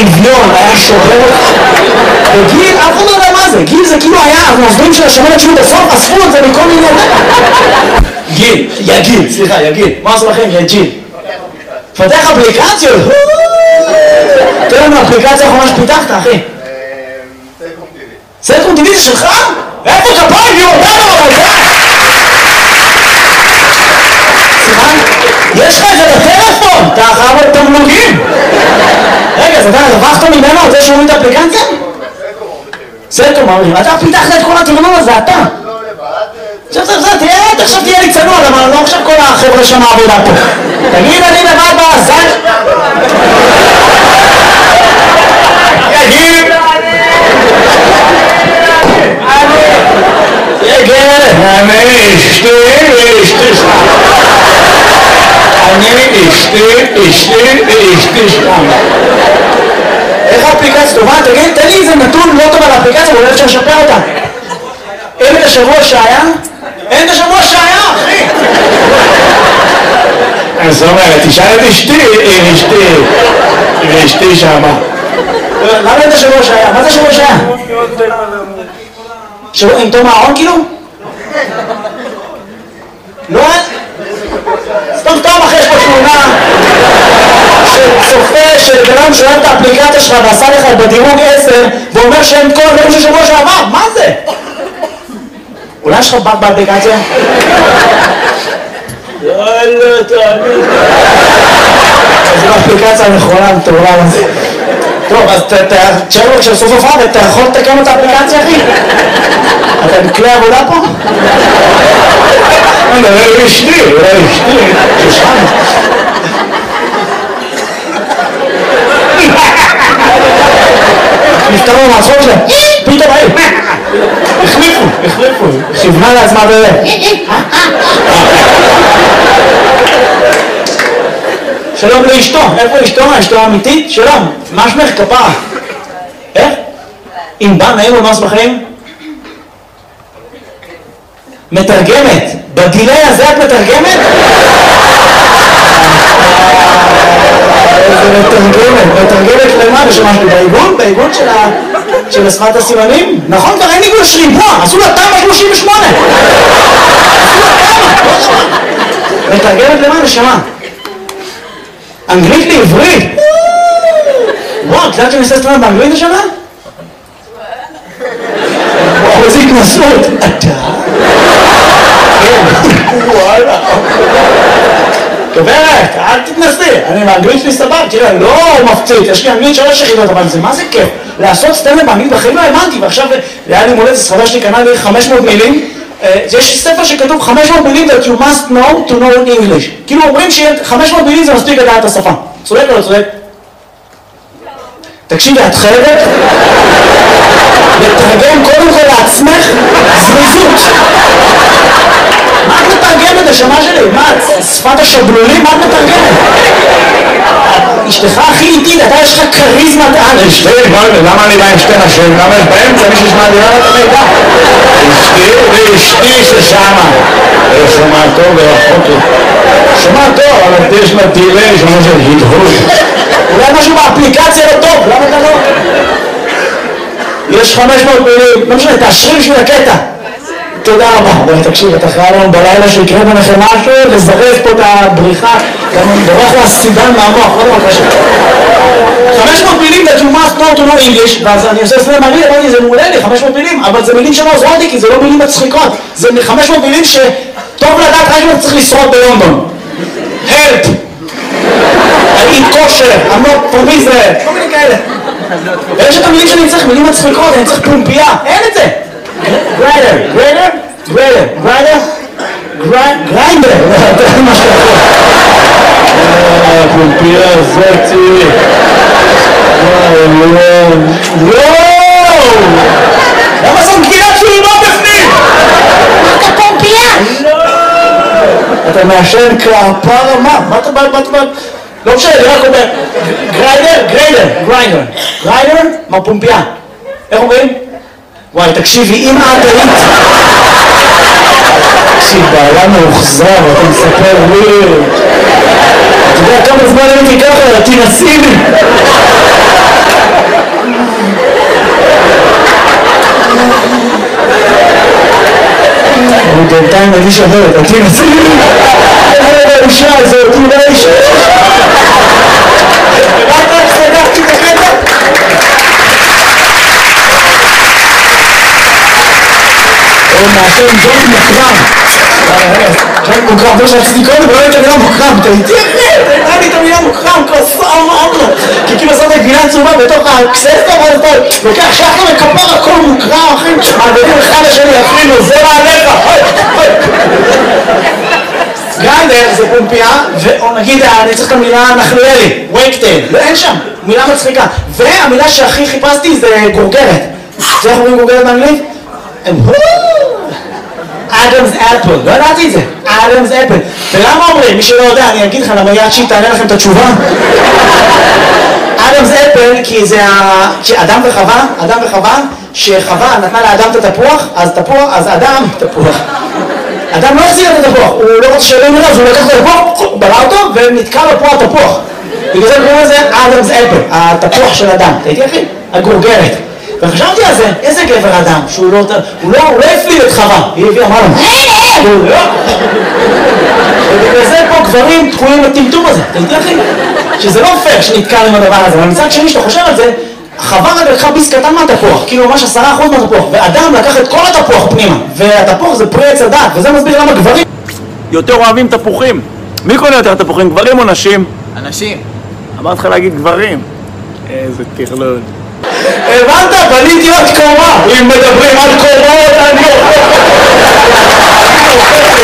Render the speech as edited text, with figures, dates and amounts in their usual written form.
אביון, היה שובר אותך. וגיל, אף אחד לא יודע מה זה, גיל זה כאילו היה, המוסדים של השמנת שהיו בסוף, אספו את זה מכל מיני... גיל, יגיל, סליחה, יגיל, מה עשו לכם, יג'יל? פתח אפליקציות? תראה לנו אפליקציה האחרונה שפיתחת, אחי. סלקום טיווי זה שלך? איפה כפיים, יום, סליחה? יש לך את זה בטלפון, אתה חייב את תמלוגים. רגע, אז אתה רווחת ממנו על זה שהוא את האפליקציה? סלקום, אומרים, אתה פיתחת את כל התמלוג הזה, אתה. עכשיו תהיה לי צנוע, אבל לא עכשיו כל החבר'ה שם העבודה פה. תגיד, אני לבד בעזן? תגיד! אני אשתי שם. איך האפליקציה טובה? תגיד, תן לי איזה נתון לא טוב על האפליקציה, אולי אפשר לשפר אותה. אין את השבוע שהיה? אין את השבוע שהיה, אחי! אז זאת אומרת, תשאל את אשתי שמה. למה אין את השבוע שהיה? מה זה השבוע שהיה? שבוע עם תום הארון כאילו? לא? סתם אחרי יש פה תמונה שצופה שבנם שואל את האפליקציה שלך ועשה לך בדירוג 10 ואומר שאין כל הדברים של שבוע שעבר, מה זה? אולי יש לך בק באפליקציה? לא, תאמין. זו האפליקציה הנכונה, טובה לזה. טוב, אז תשאר לו כשסוף הופעה ואתה יכול לתקן את האפליקציה, אחי? אתה בכלי עבודה פה? אולי אשתי, ששם. נפתרו מהצחוק שלהם, פתאום החליפו, כיוונה לעצמה שלום לאשתו, איפה אשתו? אשתו האמיתית? שלום, מה שמך כפרה? איך? אם בא נעים ומאס בחיים? מתרגמת, בגילי הזה את מתרגמת? מתרגמת למה? בשמשהו בעיגון? בעיגון של שפת הסימנים? נכון, כבר אין עיגון של ריבוע, עשו לה תמ"א 38. מתרגמת למה? נשמה? אנגלית לעברית? וואו, את יודעת שאני עושה סטרנד באנגלית השנה? וואו, איזה התנסות. אתה? וואלה. גברת, אל תתנסי, אני באנגלית שלי סבב, תראה, לא מפציץ, יש לי אנגלית 3 יחידות, אבל זה מה זה כיף? לעשות סטנדאפ באנגלית בחיים לא האמנתי, ועכשיו היה לי מולדת, סחדה שלי קנה לי 500 מילים, יש ספר שכתוב 500 מילים that you must know to know English, כאילו אומרים ש500 מילים זה מספיק לדעת את השפה, צודק או לא צודק? תקשיבי, את חייבת לתרגם קודם כל לעצמך זריזות. מה את מתרגמת השמה שלי? מה, שפת השבלולים? מה את מתרגמת? אשתך הכי איטית, אתה יש לך קריזמת על. אשתי, למה אני בא עם שתי נשים? למה יש באמצע מישהו שמע לי את המידע? אשתי ואשתי ששמה. שומע טוב ורחוק לי. שומע טוב, אבל יש לה דילי, שומע של הדהוד. אולי משהו באפליקציה לא טוב, למה אתה לא? יש 500 מילים, לא משנה, תאשרי בשביל הקטע. תודה רבה. בואי תקשיב, אתה חייב לנו בלילה שיקרה ביניכם משהו, לזרז פה את הבריחה, גם אני דורך לסידן מהמוח, לא דבר קשה. 500 מילים that you must know to know English, ואז אני עושה סלם מראה, אמרתי, זה מעולה לי, 500 מילים, אבל זה מילים שלא עוזרות לי, כי זה לא מילים מצחיקות. זה 500 מילים שטוב לדעת רק אם צריך לשרוד בלונדון. Help! I eat kosher, I'm not from Israel, כל מיני כאלה. ויש את המילים שאני צריך, מילים מצחיקות, אני צריך פומפייה, אין את זה. גריינדר, זה מה שאתה פומפייה זאתי. למה זאת גבינה שלי לא בפנים? אתה פומפייה? אתה מעשן כפרה, מה אתה בא? לא משנה, אני רק אומר, גריינדר, מה פומפייה? איך אומרים? וואי, תקשיבי, אם את היית... תקשיב, בעיה מאוחזר, אתה מספר וויר. אתה יודע כמה זמן הייתי ככה, תנסי לי. מגיש אחרת, אותי נציג. האישה הזאת, אולי האישה. הבנת איך סגרתי את הקטע? מהשם ג'ון מוקרם. ג'ון מוקרם, זה שעשיתי קודם, לא הייתי המילה מוקרם, אתה איתי אחרי, אתה איתי את המילה מוקרם, כוסה אמרנו. כי כאילו עושה את הגבינה צהובה בתוך הקססטה, ואז אתה לוקח שחר וכפר הכל מוקרם, אחי, מעדדים אחד לשני, אפילו, זה מעליך, גרנדר זה פומפיה, ונגיד, אני צריך את המילה נחליאלי, וייקטייל, ואין שם, מילה מצחיקה. והמילה שהכי חיפשתי זה גורגרת. זה איך אומרים גורגרת באנגלית? אדמס אפל, לא ידעתי את זה, אדמס אפל. ולמה אומרים? מי שלא יודע, אני אגיד לך למה יד שהיא תענה לכם את התשובה. אדמס אפל, כי זה אדם וחווה, שחווה נתנה לאדם את התפוח, אז אדם, תפוח. אדם לא החזיר את התפוח, הוא לא רוצה שלא נראה, אז הוא לקח את התפוח, בלע אותו, ונתקע לו פה התפוח. בגלל זה קוראים לזה אדמס אפל, התפוח של אדם. תהייתי אחי? הגורגרת. וחשבתי על זה, איזה גבר אדם, שהוא לא הפליל את חווה, היא הביאה, אמרה לו, ובגלל זה פה גברים תקועים בטמטום הזה, תהייתי אחי? שזה לא פייר שנתקע עם הדבר הזה, אבל מצד שני שאתה חושב על זה, חווה רק לקחה ביס קטן מהתפוח, כאילו ממש 10% מהתפוח, ואדם לקח את כל התפוח פנימה, והתפוח זה פרי עץ הדת, וזה מסביר למה גברים יותר אוהבים תפוחים. מי קונה יותר תפוחים, גברים או נשים? אנשים. אמרתי לך להגיד גברים. איזה תכלול. הבנת? בניתי עוד קומה. אם מדברים על קומות, אני אוכל.